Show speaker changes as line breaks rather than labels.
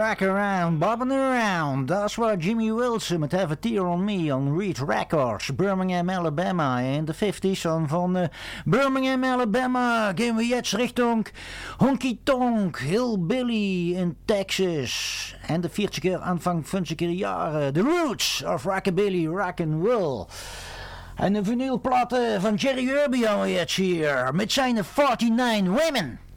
rock around, bobbing around. Dat was Jimmy Wilson met Have a Tear on Me on Reed Records. Birmingham, Alabama. In de 50s van Birmingham, Alabama gaan we jetzt richting Honky Tonk, Hillbilly in Texas. En de 40er, aanvang 50er jaren. The Roots of Rockabilly, Rock and Roll. En de vinylplaten van Jerry Irby hebben we jetzt hier. Met zijn 49 Women.